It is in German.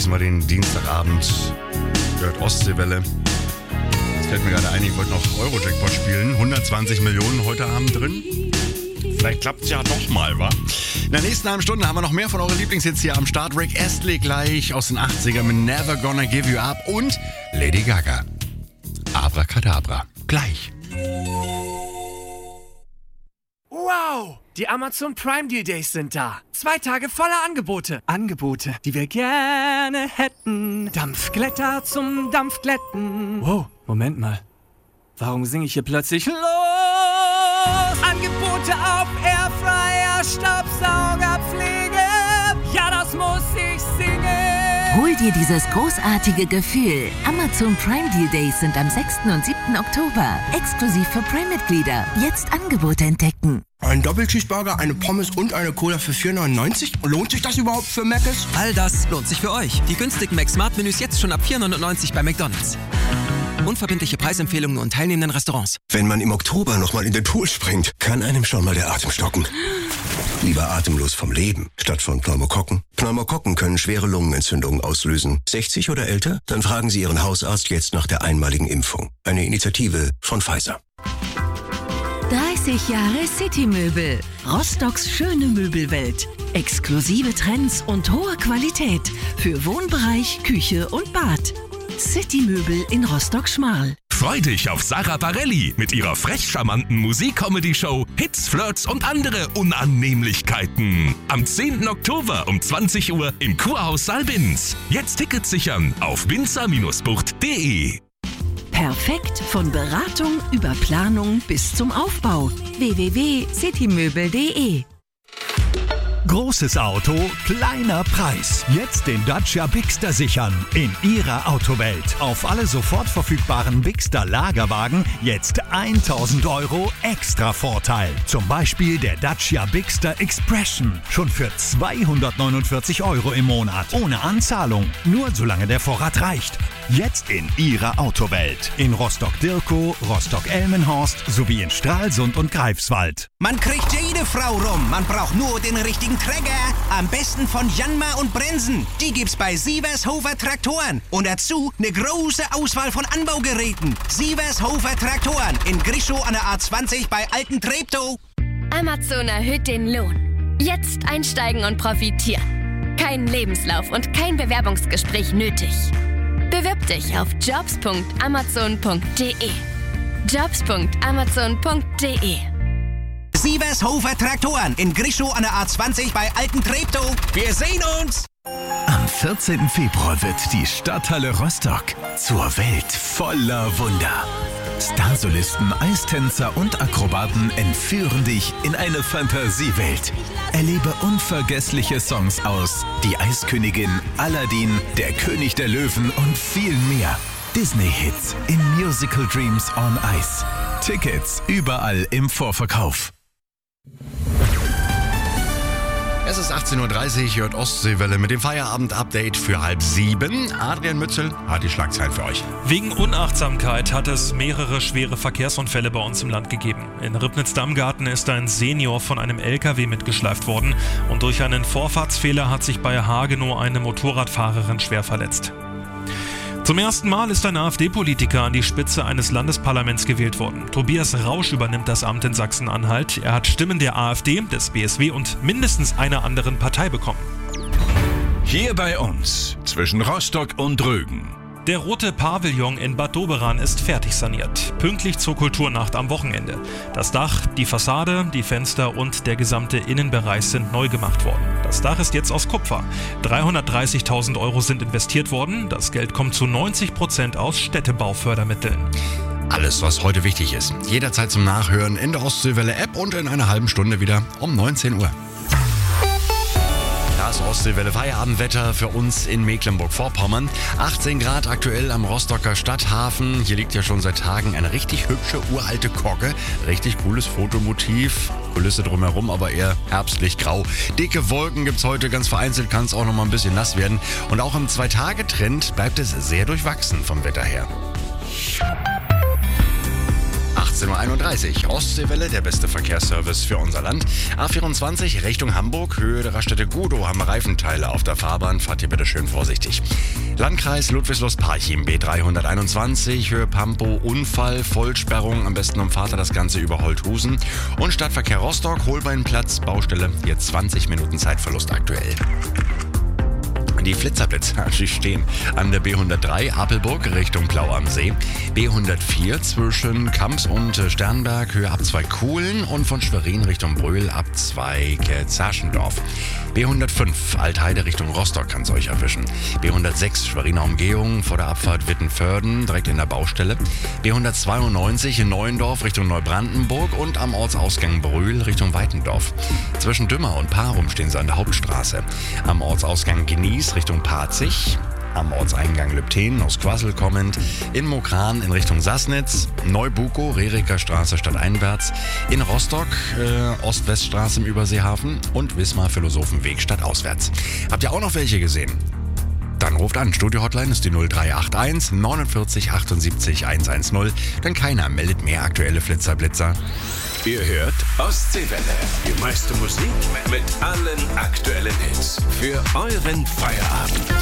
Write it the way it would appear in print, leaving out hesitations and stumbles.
schließen wir den Dienstagabend. Gehört Ostseewelle. Jetzt fällt mir gerade ein, ich wollte noch Euro-Jackpot spielen. 120 Millionen heute Abend drin. Vielleicht klappt es ja doch mal, wa? In der nächsten halben Stunde haben wir noch mehr von euren Lieblingshits hier am Start. Rick Astley gleich aus den 80ern mit Never Gonna Give You Up und Lady Gaga. Abracadabra. Gleich. Wow! Die Amazon Prime Deal Days sind da. 2 Tage voller Angebote. Angebote, die wir gerne hätten. Dampfglätter zum Dampfglätten. Wow, Moment mal. Warum singe ich hier plötzlich los? Angebote auf Airfryer, Staubsaugerpflege. Ja, das muss ich singen. Hol dir dieses großartige Gefühl. Amazon Prime Deal Days sind am 6. und 7. Oktober. Exklusiv für Prime-Mitglieder. Jetzt Angebote entdecken. Ein Doppelcheeseburger, eine Pommes und eine Cola für 4,99? Lohnt sich das überhaupt für Mc's? All das lohnt sich für euch. Die günstigen Mac-Smart-Menüs jetzt schon ab 4,99 bei McDonald's. Unverbindliche Preisempfehlungen und teilnehmenden Restaurants. Wenn man im Oktober nochmal in den Pool springt, kann einem schon mal der Atem stocken. Lieber atemlos vom Leben, statt von Pneumokokken. Pneumokokken können schwere Lungenentzündungen auslösen. 60 oder älter? Dann fragen Sie Ihren Hausarzt jetzt nach der einmaligen Impfung. Eine Initiative von Pfizer. 30 Jahre City-Möbel. Rostocks schöne Möbelwelt. Exklusive Trends und hohe Qualität für Wohnbereich, Küche und Bad. City-Möbel in Rostock-Schmarl. Freu dich auf Sarah Bareilles mit ihrer frech charmanten Musik-Comedy-Show Hits, Flirts und andere Unannehmlichkeiten. Am 10. Oktober um 20 Uhr im Kurhaus Saalbins. Jetzt Tickets sichern auf winzer-bucht.de. Perfekt von Beratung über Planung bis zum Aufbau. www.citymöbel.de. Großes Auto, kleiner Preis. Jetzt den Dacia Bigster sichern in Ihrer Autowelt. Auf alle sofort verfügbaren Bigster Lagerwagen jetzt 1.000 € extra Vorteil. Zum Beispiel der Dacia Bigster Expression. Schon für 249 € im Monat. Ohne Anzahlung. Nur solange der Vorrat reicht. Jetzt in Ihrer Autowelt. In Rostock-Dirkow, Rostock-Elmenhorst sowie in Stralsund und Greifswald. Man kriegt jede Frau rum. Man braucht nur den richtigen Träger. Am besten von Janmar und Brensen. Die gibt's bei Sievershofer Traktoren. Und dazu eine große Auswahl von Anbaugeräten. Sievershofer Traktoren in Grischow an der A20 bei Alten Treptow. Amazon erhöht den Lohn. Jetzt einsteigen und profitieren. Kein Lebenslauf und kein Bewerbungsgespräch nötig. Bewirb dich auf jobs.amazon.de. jobs.amazon.de. Sievershofer Traktoren in Grischow an der A20 bei Alten Treptow. Wir sehen uns! Am 14. Februar wird die Stadthalle Rostock zur Welt voller Wunder. Starsolisten, Eistänzer und Akrobaten entführen dich in eine Fantasiewelt. Erlebe unvergessliche Songs aus Die Eiskönigin, Aladdin, Der König der Löwen und viel mehr. Disney-Hits in Musical Dreams on Ice. Tickets überall im Vorverkauf. Es ist 18.30 Uhr, hört Ostseewelle mit dem Feierabend-Update für 6:30. Adrian Mützel hat die Schlagzeilen für euch. Wegen Unachtsamkeit hat es mehrere schwere Verkehrsunfälle bei uns im Land gegeben. In Ribnitz-Damgarten ist ein Senior von einem LKW mitgeschleift worden und durch einen Vorfahrtsfehler hat sich bei Hagenow eine Motorradfahrerin schwer verletzt. Zum ersten Mal ist ein AfD-Politiker an die Spitze eines Landesparlaments gewählt worden. Tobias Rausch übernimmt das Amt in Sachsen-Anhalt. Er hat Stimmen der AfD, des BSW und mindestens einer anderen Partei bekommen. Hier bei uns, zwischen Rostock und Rögen. Der Rote Pavillon in Bad Doberan ist fertig saniert, pünktlich zur Kulturnacht am Wochenende. Das Dach, die Fassade, die Fenster und der gesamte Innenbereich sind neu gemacht worden. Das Dach ist jetzt aus Kupfer. 330.000 € sind investiert worden. Das Geld kommt zu 90% aus Städtebaufördermitteln. Alles, was heute wichtig ist. Jederzeit zum Nachhören in der Ostseewelle-App und in einer halben Stunde wieder um 19 Uhr. Das Ostseewelle Feierabendwetter für uns in Mecklenburg-Vorpommern. 18 Grad aktuell am Rostocker Stadthafen. Hier liegt ja schon seit Tagen eine richtig hübsche uralte Kogge. Richtig cooles Fotomotiv. Kulisse drumherum, aber eher herbstlich grau. Dicke Wolken gibt's heute, ganz vereinzelt kann es auch noch mal ein bisschen nass werden. Und auch im 2-Tage-Trend bleibt es sehr durchwachsen vom Wetter her. 19:31 Uhr. Ostseewelle, der beste Verkehrsservice für unser Land. A24 Richtung Hamburg, Höhe der Raststätte Gudow, haben Reifenteile auf der Fahrbahn. Fahrt ihr bitte schön vorsichtig. Landkreis Ludwigslust-Parchim, B321, Höhe Pampo, Unfall, Vollsperrung. Am besten umfahrt ihr das Ganze über Holthusen. Und Stadtverkehr Rostock, Holbeinplatz, Baustelle. Jetzt 20 Minuten Zeitverlust aktuell. Die Flitzerblitzer, die stehen an der B103 Apelburg Richtung Blau am See, B104 zwischen Kamps und Sternberg, Höhe ab 2 Kuhlen und von Schwerin Richtung Bröl ab 2 Zarschendorf. B105 Altheide Richtung Rostock kann es euch erwischen. B106 Schweriner Umgehung vor der Abfahrt Wittenförden direkt in der Baustelle. B192 in Neuendorf Richtung Neubrandenburg und am Ortsausgang Bröl Richtung Weitendorf. Zwischen Dümmer und Parum stehen sie an der Hauptstraße. Am Ortsausgang Genieß Richtung Parzig. Am Ortseingang Lübten aus Quassel kommend, in Mokran in Richtung Sassnitz, Neubuko, Reriker Straße stadteinwärts, in Rostock, Ost-West-Straße im Überseehafen und Wismar Philosophenweg stadtauswärts. Habt ihr auch noch welche gesehen? Dann ruft an. Studio-Hotline ist die 0381 49 78 110, denn keiner meldet mehr aktuelle Flitzer-Blitzer. Ihr hört Ostseewelle. Die meiste Musik mit allen aktuellen Hits. Für euren Feierabend.